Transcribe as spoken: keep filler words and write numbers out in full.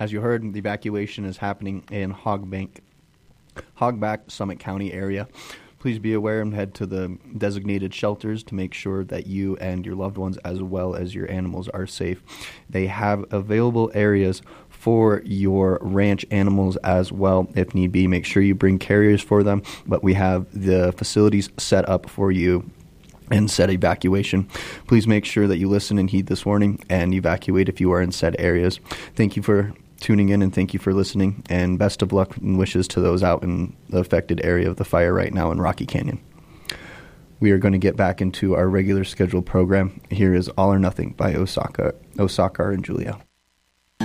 As you heard, the evacuation is happening in Hogbank, Hogback, Summit County area. Please be aware and head to the designated shelters to make sure that you and your loved ones, as well as your animals, are safe. They have available areas for your ranch animals as well, if need be. Make sure you bring carriers for them, but we have the facilities set up for you and said evacuation. Please make sure that you listen and heed this warning and evacuate if you are in said areas. Thank you for tuning in, and thank you for listening, and best of luck and wishes to those out in the affected area of the fire right now in Rocky Canyon. We are going to get back into our regular scheduled program. Here is All or Nothing by Osaka, Osaka and Julia.